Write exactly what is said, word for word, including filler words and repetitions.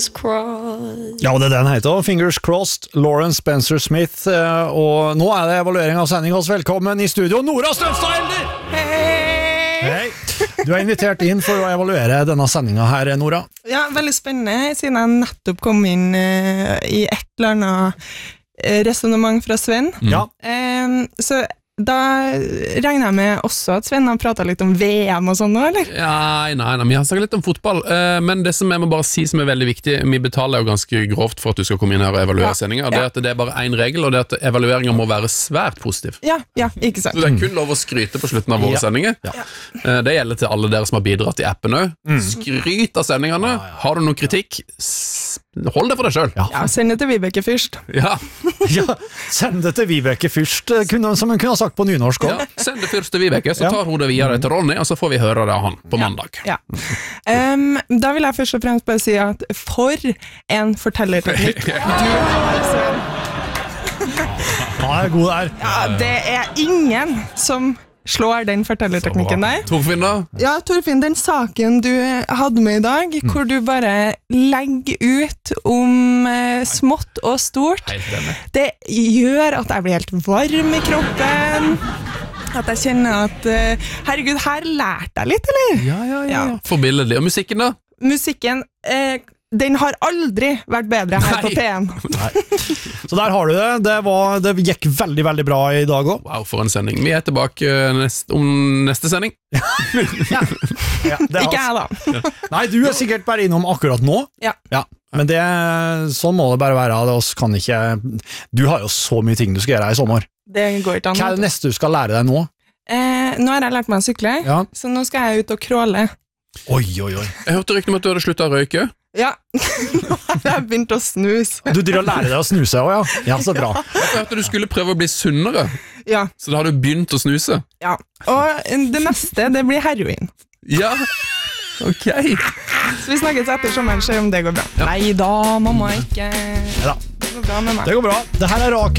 Ja, det er den heter, Fingers Crossed, Lauren Spencer Smith, og nå er det evaluering av sending hos velkommen i studio, Nora Støvstad Elder! Hei! Hei! Du er invitert inn for å evaluere denne sendingen her, Nora. Ja, veldig spennende, siden jeg nettopp kom inn uh, i et eller annet uh, resonemang fra Sven. Mm. Ja. Um, så da regner jeg med også at Sven har pratet litt om V M og sånn nå, eller? Ja, nei, nei, vi har snakket litt om fotball, uh, men det som jeg må bare si som er veldig viktig, vi betaler jo ganske grovt for at du skal komme inn her og evaluere ja. sendingen, og det er at det er bare en regel, og det er at evalueringen må være svært positiv. Ja, ja, ikke sant. Så det er kun lov å skryte på slutten av våre ja. sendinger. Ja. Uh, det gjelder til alle dere som har bidratt i appen også. Mm. Skryt av sendingene. Ja, ja. Har du noen kritikk, hold det for deg selv. Ja, ja send det til Vibeke først. Ja. ja, send det til Vibeke først, som hun kunne ha sagt på nynorsk også. Ja, send det først til Vibeke, så tar hun det videre til Ronny, og så får vi høre det av han på mandag. Ja. Ja. Um, da vil jeg først og fremst bare si at for en fortellerteknikk du har, Sven. Ja, det er god der. Ja, det er ingen som slår den fortellerteknikken der. Torfinn da? Ja, Torfinn, den saken du hadde med i dag, mm. hvor du bare legger ut om eh, smått og stort, det gjør at jeg blir helt varm i kroppen, at jeg kjenner at, uh, herregud, her lærte jeg litt, eller? Ja, ja, ja. ja. Forbilledlig. Og musikken da? Musikken, eh, den har aldri vært bedre her Nei. På P en. Nei. Så der har du det. Det, var, det gikk veldig, veldig bra i dag også. Wow, for en sending. Vi er tilbake nest, om neste sending. ja. ja Ikke jeg da. Nei, du er sikkert bare innom akkurat nå. Ja. Ja. Men det, sånn må det bare være. Det oss kan ikke, du har jo så mye ting du skal gjøre i sommer. Det går ikke an. Hva er det neste du skal lære deg nå? Eh, nå har jeg lært meg å sykle, ja. Så nå skal jeg ut og kråle. Oi, oi, oi. Jeg hørte rykte om at du hadde sluttet å røyke. Ja, nå har jeg begynt å snuse. Du driver å lære deg å snuse også, ja. Ja, så bra. Jeg hørte du skulle prøve å bli sunnere. Ja. Så da har du begynt å snuse. Ja, og det neste, det blir heroin. Ja, ok. Så vi snakkes etter sommeren, se om det går bra. Ja. Nei da, mamma, ikke. Neida. Det går bra med meg. Det går bra. Det her er Rakel.